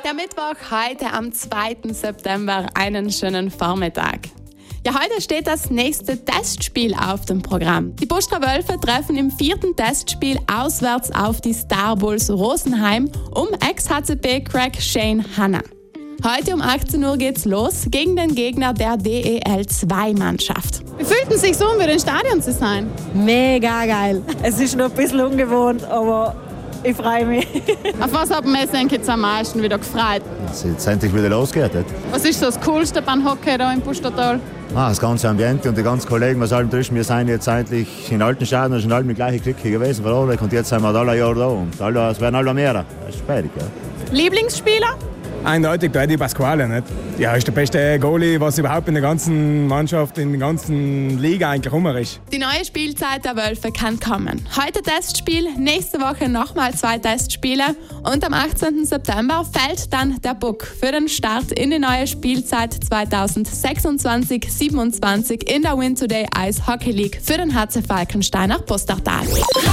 Der Mittwoch heute am 2. September, einen schönen Vormittag. Ja, heute steht das nächste Testspiel auf dem Programm. Die Bustra Wölfe treffen im 4. Testspiel auswärts auf die Star Bulls Rosenheim um Ex-HCP-Crack Shane Hanna. Heute um 18 Uhr geht's los gegen den Gegner der DEL2-Mannschaft. Wie fühlt es sich so, um wieder im Stadion zu sein? Mega geil. Es ist noch ein bisschen ungewohnt, aber ich freue mich. Auf was hat man jetzt am meisten wieder gefreut? Dass es jetzt endlich wieder losgeht. Was ist so das Coolste beim Hockey hier im Pustertal? Das ganze Ambiente und die ganzen Kollegen, was allem drüben, wir sind jetzt eigentlich in alten Stadien schon alle mit gleichen Glücke gewesen von Oleg und jetzt sind wir alle Jahr da und es werden alle mehr. Das ist schwierig. Ja. Lieblingsspieler? Eindeutig Di Pasquale. Nicht? Ja, ist der beste Goalie, was überhaupt in der ganzen Mannschaft, in der ganzen Liga eigentlich rum ist. Die neue Spielzeit der Wölfe kann kommen. Heute Testspiel, nächste Woche nochmal 2 Testspiele und am 18. September fällt dann der Puck für den Start in die neue Spielzeit 2026-27 in der Win Today Ice Hockey League für den HC Falkensteiner Pustertal.